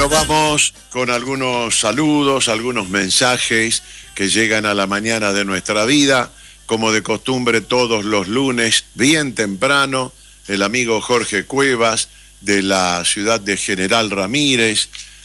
Vamos con algunos saludos, algunos mensajes que llegan a la mañana de nuestra vida. Como de costumbre, todos los lunes, bien temprano, el amigo Jorge Cuevas de la ciudad de General Ramírez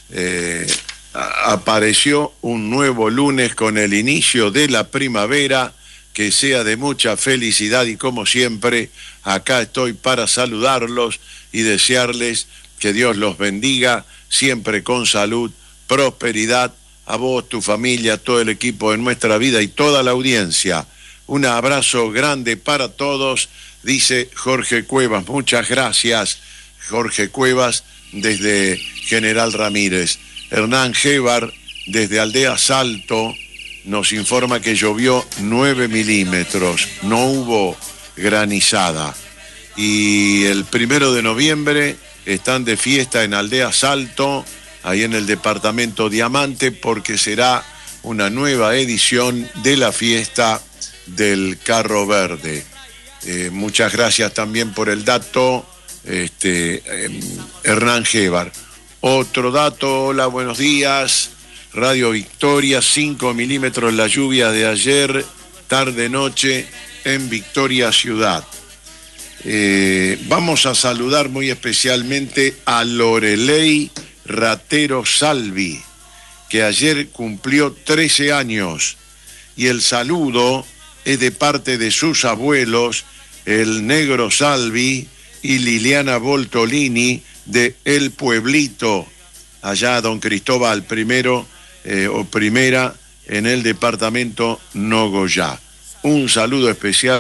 apareció un nuevo lunes con el inicio de la primavera. Que sea de mucha felicidad y, como siempre, acá estoy para saludarlos y desearles que Dios los bendiga, siempre con salud, prosperidad, a vos, tu familia, todo el equipo de Nuestra Vida y toda la audiencia. Un abrazo grande para todos, dice Jorge Cuevas. Muchas gracias, Jorge Cuevas, desde General Ramírez. Hernán Gebar, desde Aldea Salto, nos informa que llovió 9 milímetros, no hubo granizada. Y el 1 de noviembre están de fiesta en Aldea Salto, ahí en el departamento Diamante, porque será una nueva edición de la fiesta del Carro Verde. Muchas gracias también por el dato, Hernán Gebar. Otro dato, hola, buenos días. Radio Victoria, 5 milímetros la lluvia de ayer, tarde-noche, en Victoria Ciudad. Vamos a saludar muy especialmente a Lorelei Ratero Salvi, que ayer cumplió 13 años, y el saludo es de parte de sus abuelos, el Negro Salvi y Liliana Voltolini, de El Pueblito, allá don Cristóbal primera en el departamento Nogoyá. Un saludo especial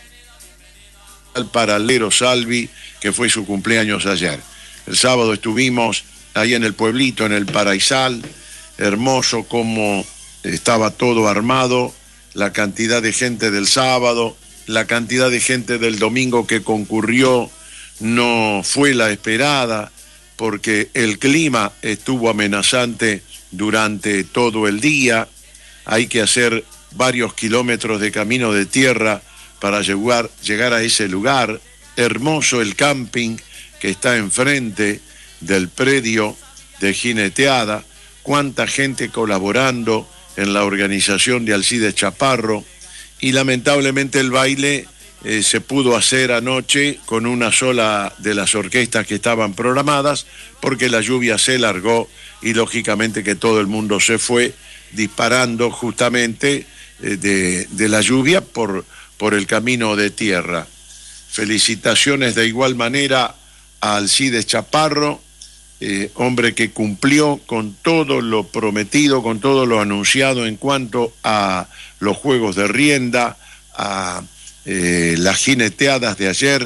para Lero Salvi, que fue su cumpleaños ayer. El sábado estuvimos ahí en El Pueblito, en el Paraisal, hermoso como estaba todo armado, la cantidad de gente del sábado, la cantidad de gente del domingo que concurrió no fue la esperada, porque el clima estuvo amenazante durante todo el día. Hay que hacer varios kilómetros de camino de tierra para llegar a ese lugar. Hermoso el camping que está enfrente del predio de Jineteada. Cuánta gente colaborando en la organización de Alcides Chaparro. Y lamentablemente el baile se pudo hacer anoche con una sola de las orquestas que estaban programadas, porque la lluvia se largó y lógicamente que todo el mundo se fue disparando justamente de la lluvia por el camino de tierra. Felicitaciones de igual manera a Alcides Chaparro, hombre que cumplió con todo lo prometido, con todo lo anunciado en cuanto a los juegos de rienda, a las jineteadas de ayer,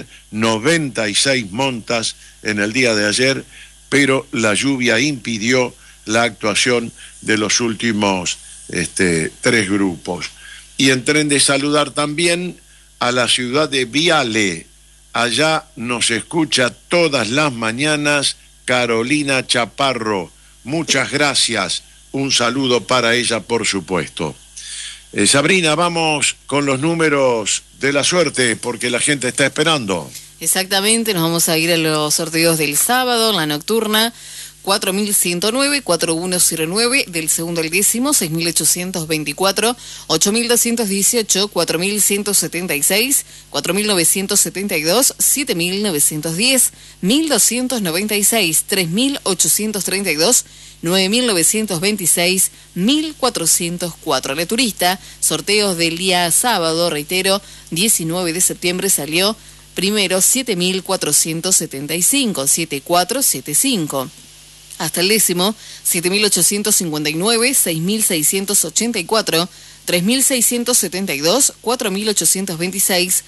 96 montas en el día de ayer, pero la lluvia impidió la actuación de los últimos 3 grupos. Y en tren de saludar también a la ciudad de Viale. Allá nos escucha todas las mañanas Carolina Chaparro. Muchas gracias. Un saludo para ella, por supuesto. Sabrina, vamos con los números de la suerte, porque la gente está esperando. Exactamente, nos vamos a ir a los sorteos del sábado, la nocturna. 4109, 4109, del segundo al décimo, 6824, 8218, 4176, 4972, 7910, 1296, 3832, 9926, 1404. La turista, sorteos del día sábado, reitero, 19 de septiembre salió primero 7475, 7475. Hasta el décimo, 7.859, 6.684, 3.672, 4.826,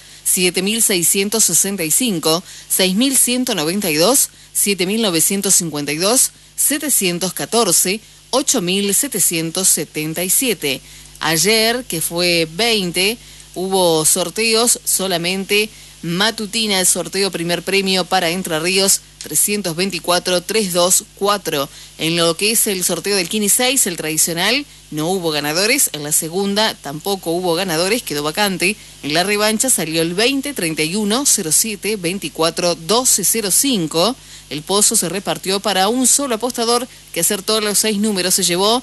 7.665, 6.192, 7.952, 714, 8.777. Ayer, que fue 20, hubo sorteos solamente matutina, el sorteo primer premio para Entre Ríos, 324-324. En lo que es el sorteo del Kini 6, el tradicional, no hubo ganadores. En la segunda tampoco hubo ganadores, quedó vacante. En la revancha salió el 20-31-07-24-12-05. El pozo se repartió para un solo apostador que acertó los 6 números. Se llevó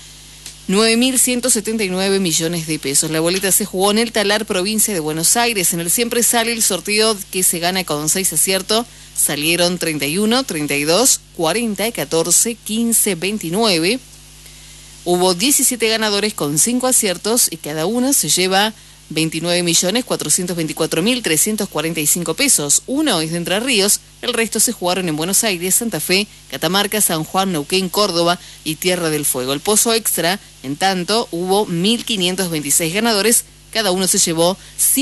9.179 millones de pesos. La boleta se jugó en el Talar, provincia de Buenos Aires. En el Siempre Sale el sorteo que se gana con 6 aciertos. Salieron 31, 32, 40, 14, 15, 29. Hubo 17 ganadores con 5 aciertos y cada uno se lleva 29.424.345 pesos. Uno es de Entre Ríos, el resto se jugaron en Buenos Aires, Santa Fe, Catamarca, San Juan, Neuquén, Córdoba y Tierra del Fuego. El pozo extra, en tanto, hubo 1.526 ganadores, cada uno se llevó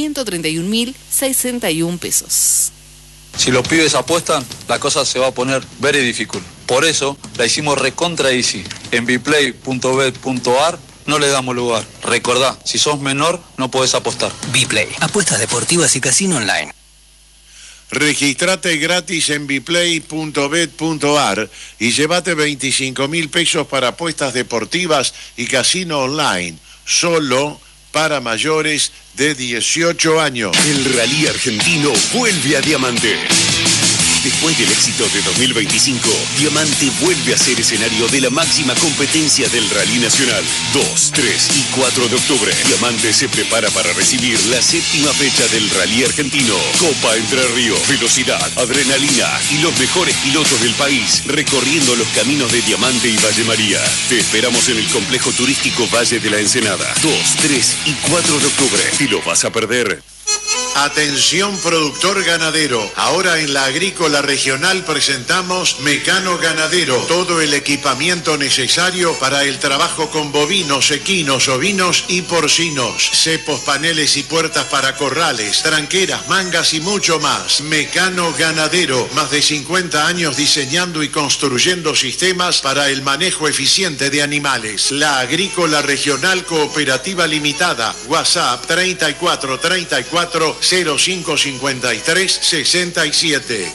131.061 pesos. Si los pibes apuestan, la cosa se va a poner very difficult. Por eso la hicimos recontra easy. En bplay.bet.ar no le damos lugar. Recordá, si sos menor, no podés apostar. Bplay, apuestas deportivas y casino online. Registrate gratis en bplay.bet.ar y llévate 25.000 pesos para apuestas deportivas y casino online, solo para mayores de 18 años. El Rally Argentino vuelve a Diamante. Después del éxito de 2025, Diamante vuelve a ser escenario de la máxima competencia del Rally Nacional. 2, 3 y 4 de octubre, Diamante se prepara para recibir la 7ª fecha del Rally Argentino. Copa Entre Ríos, velocidad, adrenalina y los mejores pilotos del país recorriendo los caminos de Diamante y Valle María. Te esperamos en el complejo turístico Valle de la Ensenada. 2, 3 y 4 de octubre. ¿Te lo vas a perder? Atención productor ganadero, ahora en la Agrícola Regional presentamos Mecano Ganadero, todo el equipamiento necesario para el trabajo con bovinos, equinos, ovinos y porcinos, cepos, paneles y puertas para corrales, tranqueras, mangas y mucho más. Mecano Ganadero, más de 50 años diseñando y construyendo sistemas para el manejo eficiente de animales. La Agrícola Regional Cooperativa Limitada, WhatsApp 34 0553 67.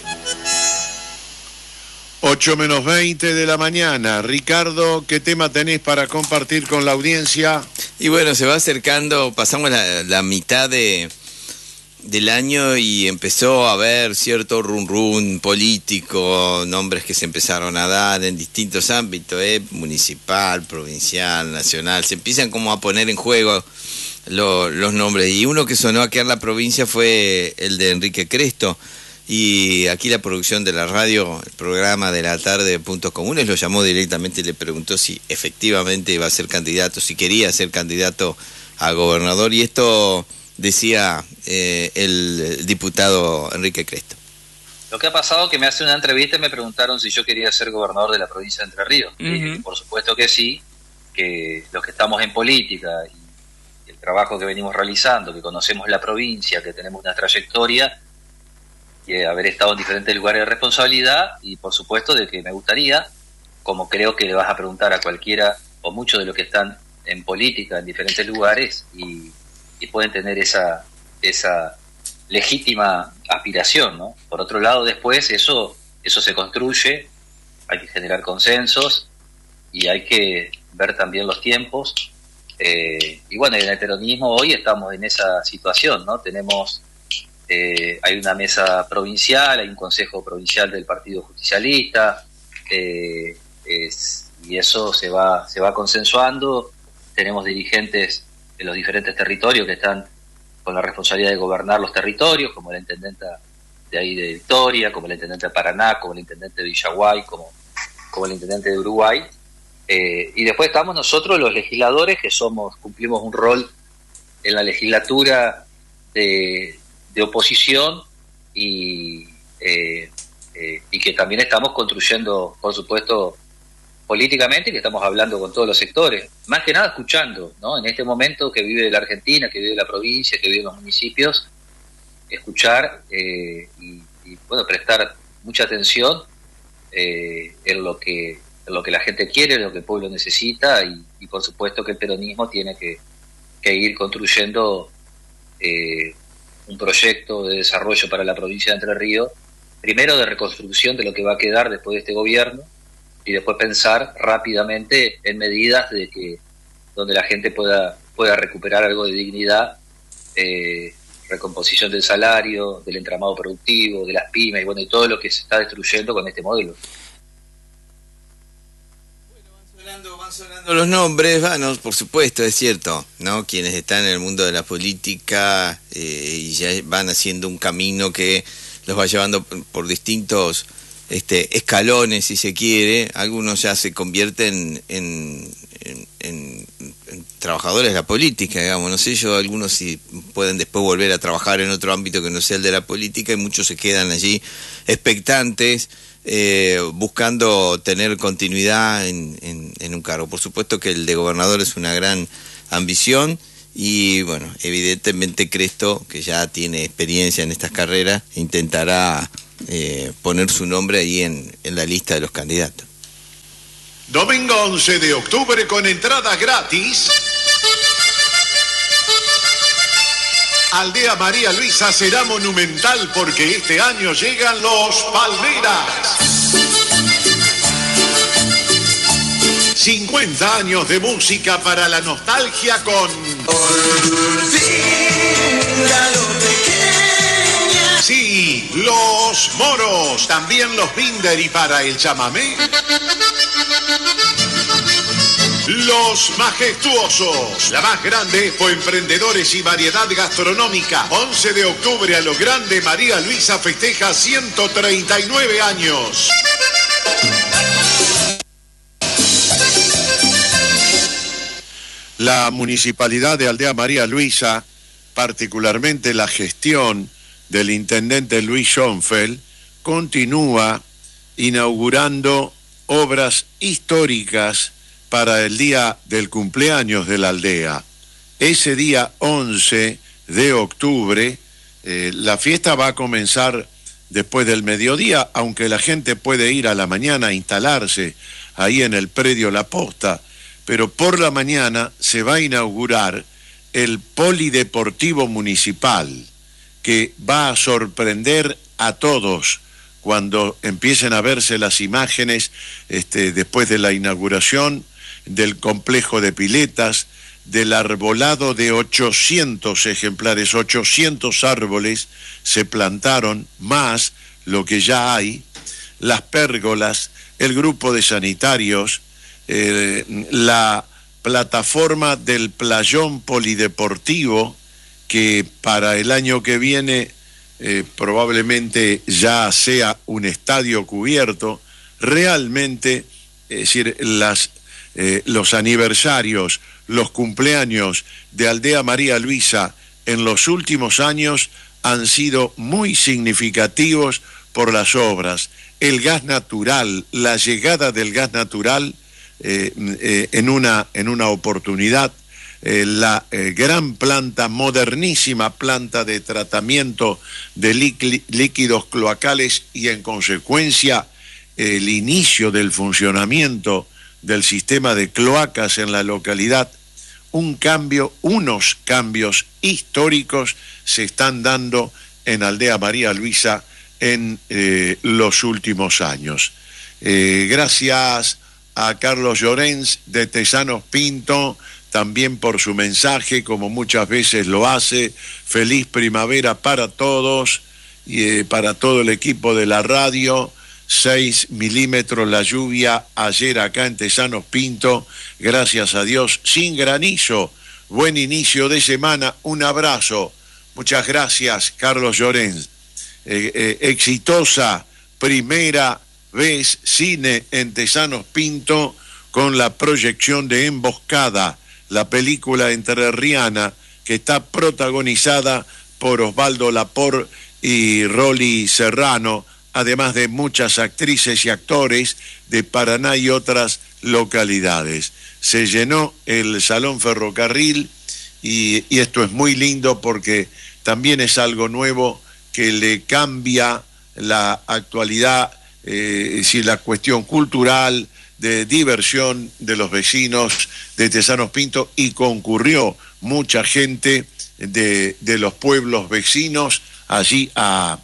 8:20 de la mañana. Ricardo, ¿qué tema tenés para compartir con la audiencia? Y bueno, se va acercando, pasamos la mitad del año y empezó a haber cierto run político, nombres que se empezaron a dar en distintos ámbitos, municipal, provincial, nacional, se empiezan como a poner en juego los nombres, y uno que sonó aquí en la provincia fue el de Enrique Cresto, y aquí la producción de la radio, el programa de la tarde, Puntos Comunes, lo llamó directamente y le preguntó si efectivamente iba a ser candidato, si quería ser candidato a gobernador, y esto decía el diputado Enrique Cresto. Lo que ha pasado es que me hace una entrevista y me preguntaron si yo quería ser gobernador de la provincia de Entre Ríos. Y por supuesto que sí, que los que estamos en política y el trabajo que venimos realizando, que conocemos la provincia, que tenemos una trayectoria y haber estado en diferentes lugares de responsabilidad, y por supuesto de que me gustaría, como creo que le vas a preguntar a cualquiera o muchos de los que están en política en diferentes lugares y pueden tener esa legítima aspiración, ¿no? Por otro lado, después eso se construye, hay que generar consensos y hay que ver también los tiempos. Y bueno, en el peronismo hoy estamos en esa situación, ¿no? Tenemos, hay una mesa provincial, hay un consejo provincial del Partido Justicialista, y eso se va consensuando. Tenemos dirigentes de los diferentes territorios que están con la responsabilidad de gobernar los territorios, como la intendenta de ahí de Victoria, como la intendente de Paraná, como la intendente de Villaguay, como el intendente de Uruguay. Y después estamos nosotros los legisladores que cumplimos un rol en la legislatura de oposición y que también estamos construyendo, por supuesto, políticamente, que estamos hablando con todos los sectores, más que nada escuchando, ¿no? En este momento que vive la Argentina, que vive la provincia, que vive los municipios, escuchar y bueno, prestar mucha atención en lo que la gente quiere, en lo que el pueblo necesita, y por supuesto que el peronismo tiene que ir construyendo un proyecto de desarrollo para la provincia de Entre Ríos, primero de reconstrucción de lo que va a quedar después de este gobierno, y después pensar rápidamente en medidas de que donde la gente pueda recuperar algo de dignidad, recomposición del salario, del entramado productivo, de las pymes, y bueno, y todo lo que se está destruyendo con este modelo. Van sonando los nombres, vanos, por supuesto, es cierto, ¿no? Quienes están en el mundo de la política y ya van haciendo un camino que los va llevando por distintos escalones, si se quiere. Algunos ya se convierten en trabajadores de la política, digamos, no sé yo, algunos si pueden después volver a trabajar en otro ámbito que no sea el de la política, y muchos se quedan allí expectantes, buscando tener continuidad en un cargo. Por supuesto que el de gobernador es una gran ambición, y bueno, evidentemente Cresto, que ya tiene experiencia en estas carreras, intentará poner su nombre ahí en la lista de los candidatos. Domingo 11 de octubre con entradas gratis. Aldea María Luisa será monumental porque este año llegan los Palmeras. 50 años de música para la nostalgia con... Sí, los moros, también los Binder, y para el chamamé, los majestuosos, la más grande Expo Emprendedores y Variedad Gastronómica. 11 de octubre a lo grande, María Luisa festeja 139 años. La Municipalidad de Aldea María Luisa, particularmente la gestión del intendente Luis Schoenfeld, continúa inaugurando obras históricas para el día del cumpleaños de la aldea. Ese día 11 de octubre, la fiesta va a comenzar después del mediodía, aunque la gente puede ir a la mañana a instalarse ahí en el predio La Posta, pero por la mañana se va a inaugurar el Polideportivo Municipal, que va a sorprender a todos cuando empiecen a verse las imágenes después de la inauguración del complejo de piletas, del arbolado de 800 ejemplares, 800 árboles se plantaron, más lo que ya hay, las pérgolas, el grupo de sanitarios, la plataforma del playón polideportivo, que para el año que viene probablemente ya sea un estadio cubierto. Realmente, es decir, los aniversarios, los cumpleaños de Aldea María Luisa en los últimos años han sido muy significativos por las obras. El gas natural, la llegada del gas natural en una oportunidad, la gran planta, modernísima planta de tratamiento de líquidos cloacales, y en consecuencia el inicio del funcionamiento del sistema de cloacas en la localidad. Unos cambios históricos se están dando en Aldea María Luisa en los últimos años. Gracias a Carlos Llorens de Tesanos Pinto, también por su mensaje, como muchas veces lo hace. Feliz primavera para todos y para todo el equipo de la radio. 6 milímetros la lluvia ayer acá en Tesanos Pinto, gracias a Dios, sin granizo. Buen inicio de semana, un abrazo. Muchas gracias, Carlos Llorens. Exitosa primera vez cine en Tesanos Pinto con la proyección de Emboscada, la película entrerriana que está protagonizada por Osvaldo Lapor y Rolly Serrano, además de muchas actrices y actores de Paraná y otras localidades. Se llenó el Salón Ferrocarril y esto es muy lindo porque también es algo nuevo que le cambia la actualidad, la cuestión cultural, de diversión de los vecinos de Tesanos Pinto, y concurrió mucha gente de los pueblos vecinos allí a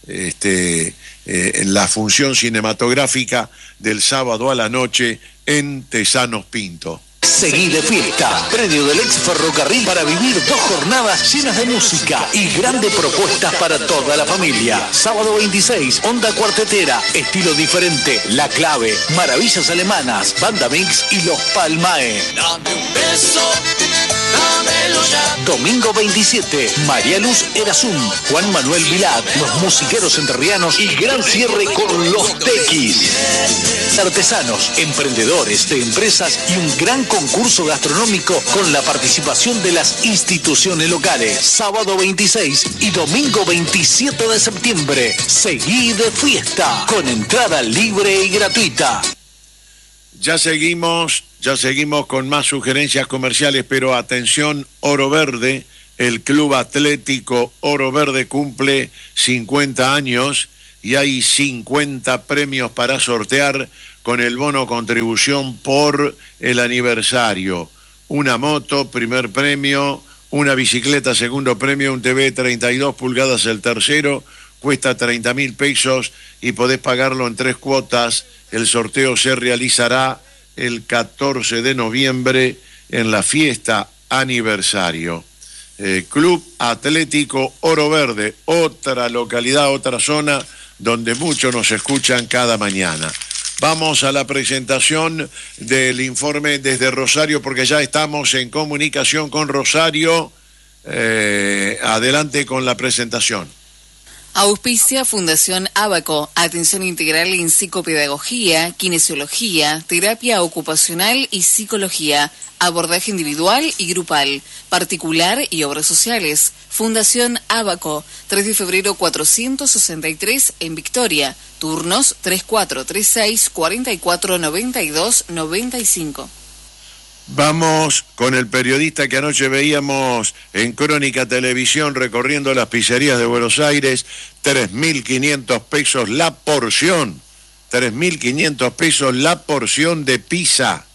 en la función cinematográfica del sábado a la noche en Tesanos Pinto. Seguí de fiesta, predio del ex ferrocarril, para vivir 2 jornadas llenas de música y grandes propuestas para toda la familia. Sábado 26, Onda Cuartetera, estilo diferente, La Clave, Maravillas Alemanas, Banda Mix y Los Palmae. Dame un beso, dámelo ya. Domingo 27, María Luz Erasum, Juan Manuel Vilat, Los Musiqueros Entrerrianos y gran cierre con Los Tequis. Artesanos, emprendedores de empresas y un gran concurso gastronómico con la participación de las instituciones locales. Sábado 26 y domingo 27 de septiembre. Seguí de fiesta con entrada libre y gratuita. Ya seguimos con más sugerencias comerciales, pero atención, Oro Verde, el Club Atlético Oro Verde cumple 50 años y hay 50 premios para sortear con el bono contribución por el aniversario. Una moto, primer premio, una bicicleta, segundo premio, un TV 32 pulgadas, el tercero, cuesta 30.000 pesos y podés pagarlo en 3 cuotas. El sorteo se realizará el 14 de noviembre en la fiesta aniversario. Club Atlético Oro Verde, otra localidad, otra zona donde muchos nos escuchan cada mañana. Vamos a la presentación del informe desde Rosario, porque ya estamos en comunicación con Rosario. Adelante con la presentación. Auspicia Fundación Ábaco, atención integral en psicopedagogía, kinesiología, terapia ocupacional y psicología, abordaje individual y grupal, particular y obras sociales. Fundación Ábaco, 3 de febrero 463 en Victoria, turnos 3436 44 92 95. Vamos con el periodista que anoche veíamos en Crónica Televisión recorriendo las pizzerías de Buenos Aires. 3.500 pesos la porción. 3.500 pesos la porción de pizza.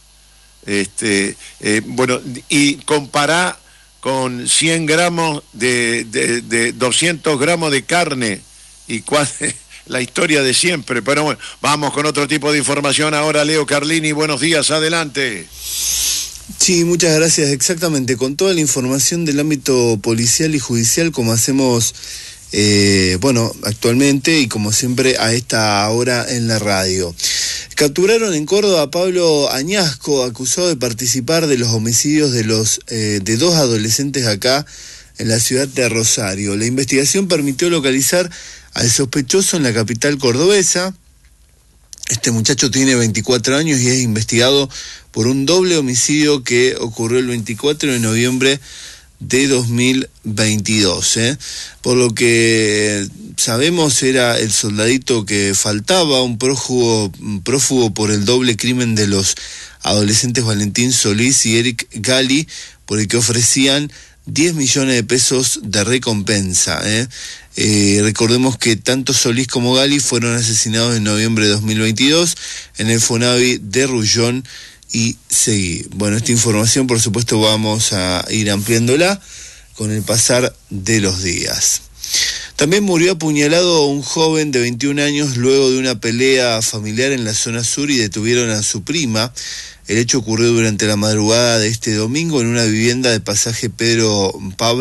Bueno, y compará con 100 gramos de 200 gramos de carne. Y la historia de siempre. Pero bueno, vamos con otro tipo de información. Ahora Leo Carlini, buenos días, adelante. Sí, muchas gracias. Exactamente, con toda la información del ámbito policial y judicial, como hacemos, actualmente y como siempre a esta hora en la radio. Capturaron en Córdoba a Pablo Añasco, acusado de participar de los homicidios de 2 adolescentes acá en la ciudad de Rosario. La investigación permitió localizar al sospechoso en la capital cordobesa. Este muchacho tiene 24 años y es investigado por un doble homicidio que ocurrió el 24 de noviembre de 2022. Por lo que sabemos, era el soldadito que faltaba, un prófugo por el doble crimen de los adolescentes Valentín Solís y Eric Gali, por el que ofrecían 10 millones de pesos de recompensa. Recordemos que tanto Solís como Gali fueron asesinados en noviembre de 2022 en el Fonavi de Rullón y Seguí. Bueno, esta información por supuesto vamos a ir ampliándola con el pasar de los días. También murió apuñalado un joven de 21 años luego de una pelea familiar en la zona sur y detuvieron a su prima. El hecho ocurrió durante la madrugada de este domingo en una vivienda de pasaje Pedro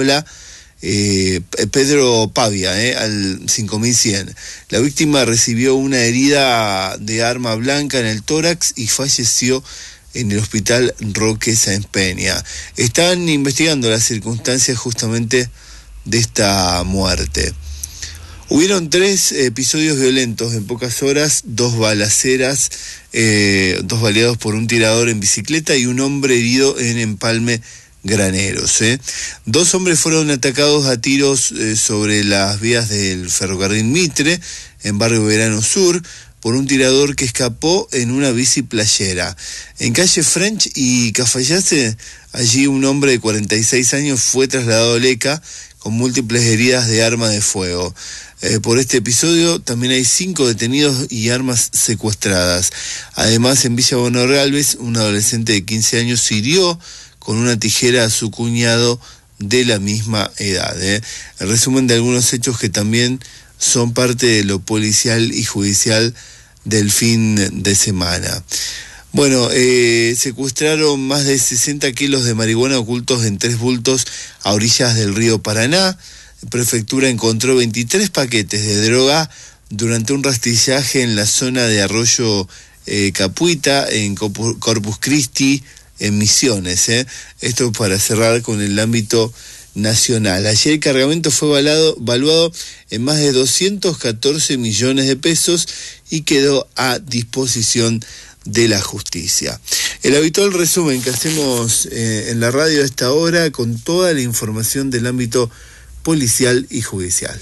Pavia, al 5100. La víctima recibió una herida de arma blanca en el tórax y falleció en el hospital Roque Sáenz Peña. Están investigando las circunstancias justamente de esta muerte. Hubieron 3 episodios violentos en pocas horas, 2 balaceras, 2 baleados por un tirador en bicicleta y un hombre herido en Empalme Graneros. 2 hombres fueron atacados a tiros sobre las vías del ferrocarril Mitre, en Barrio Verano Sur, por un tirador que escapó en una bici playera. En calle French y Cafayate, allí un hombre de 46 años fue trasladado a Leca con múltiples heridas de arma de fuego. por este episodio. También hay 5 detenidos y armas secuestradas. Además, en Villa Bonor Galvez, un adolescente de 15 años hirió con una tijera a su cuñado de la misma edad. El resumen de algunos hechos que también son parte de lo policial y judicial del fin de semana. Bueno, secuestraron más de 60 kilos de marihuana ocultos en 3 bultos a orillas del río Paraná. La prefectura encontró 23 paquetes de droga durante un rastrillaje en la zona de Arroyo Capuita, en Corpus Christi, en Misiones. Esto para cerrar con el ámbito nacional. Ayer el cargamento fue valuado en más de 214 millones de pesos y quedó a disposición de la justicia. El habitual resumen que hacemos en la radio a esta hora con toda la información del ámbito policial y judicial.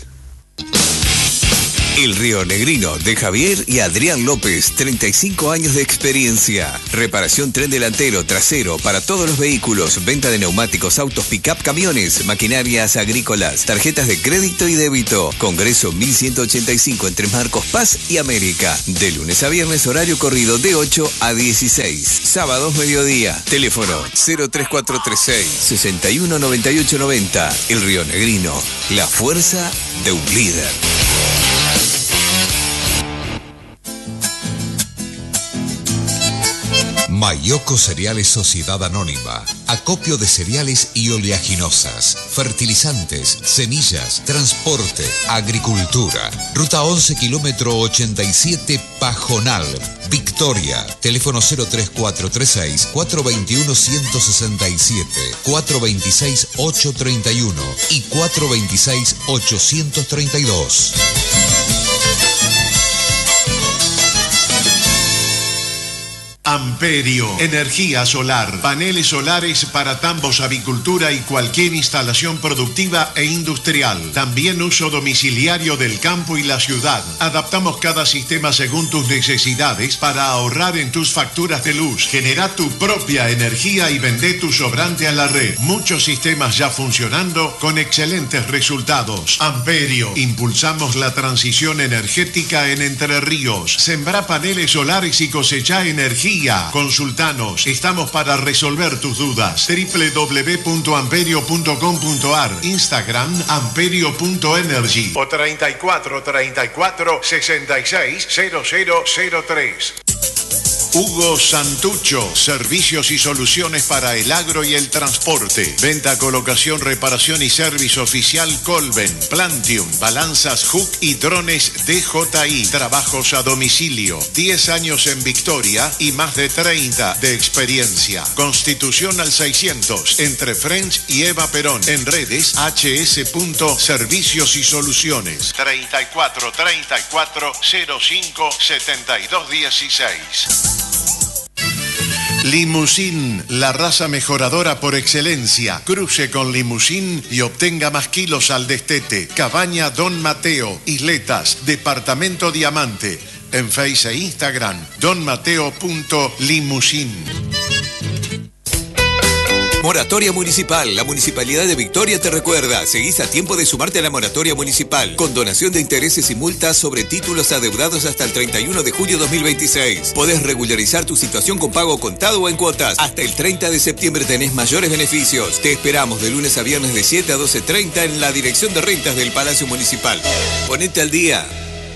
El Río Negrino de Javier y Adrián López, 35 años de experiencia. Reparación tren delantero, trasero, para todos los vehículos. Venta de neumáticos, autos, pick-up, camiones, maquinarias agrícolas, tarjetas de crédito y débito. Congreso 1185 entre Marcos Paz y América. De lunes a viernes, horario corrido de 8 a 16. Sábados, mediodía. Teléfono 03436 619890. El Río Negrino, la fuerza de un líder. Mayoco Cereales Sociedad Anónima. Acopio de cereales y oleaginosas, fertilizantes, semillas, transporte, agricultura. Ruta 11, kilómetro 87, Pajonal, Victoria. Teléfono 03436 421 167, 426 831 y 426 832. Amperio, energía solar, paneles solares para tambos, avicultura y cualquier instalación productiva e industrial. También uso domiciliario del campo y la ciudad. Adaptamos cada sistema según tus necesidades para ahorrar en tus facturas de luz. Genera tu propia energía y vende tu sobrante a la red. Muchos sistemas ya funcionando con excelentes resultados. Amperio, impulsamos la transición energética en Entre Ríos. Sembra paneles solares y cosecha energía. Consultanos, estamos para resolver tus dudas. www.amperio.com.ar, Instagram amperio.energy o 3434 66 0003. Hugo Santucho, servicios y soluciones para el agro y el transporte. Venta, colocación, reparación y servicio oficial Colben, Plantium, balanzas Hook y drones DJI. Trabajos a domicilio. 10 años en Victoria y más de 30 de experiencia. Constitución al 600, entre French y Eva Perón. En redes hs.servicios y soluciones. 3434 05 72 16. Limusín, la raza mejoradora por excelencia. Cruce con Limusín y obtenga más kilos al destete. Cabaña Don Mateo, Isletas, Departamento Diamante. En Face e Instagram, donmateo.limusín. Moratoria Municipal. La Municipalidad de Victoria te recuerda. Seguís a tiempo de sumarte a la Moratoria Municipal. Con donación de intereses y multas sobre títulos adeudados hasta el 31 de julio 2026. Podés regularizar tu situación con pago contado o en cuotas. Hasta el 30 de septiembre tenés mayores beneficios. Te esperamos de lunes a viernes de 7 a 12:30 en la Dirección de Rentas del Palacio Municipal. Ponete al día.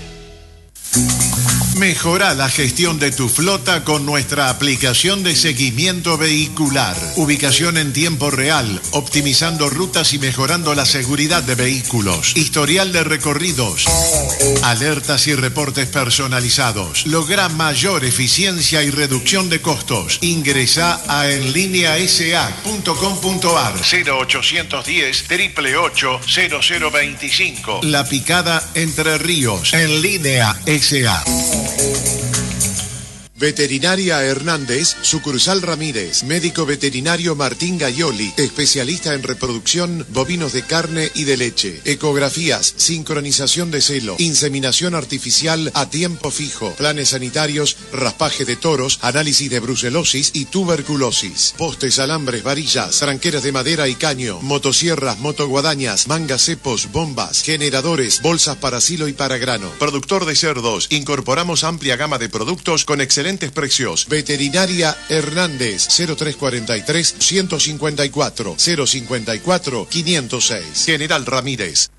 Mejora la gestión de tu flota con nuestra aplicación de seguimiento vehicular. Ubicación en tiempo real, optimizando rutas y mejorando la seguridad de vehículos. Historial de recorridos. Alertas y reportes personalizados. Logra mayor eficiencia y reducción de costos. Ingresa a enlineasa.com.ar 0810 888 0025. La Picada, Entre Ríos. En Línea SA. Veterinaria Hernández, sucursal Ramírez. Médico veterinario Martín Gaioli, especialista en reproducción bovinos de carne y de leche. Ecografías, sincronización de celo, inseminación artificial a tiempo fijo, planes sanitarios, raspaje de toros, análisis de brucelosis y tuberculosis. Postes, alambres, varillas, tranqueras de madera y caño, motosierras, motoguadañas, mangas, cepos, bombas, generadores, bolsas para silo y para grano. Productor de cerdos. Incorporamos amplia gama de productos con excelentes precios. Veterinaria Hernández, 0343 154 054 506. General Ramírez.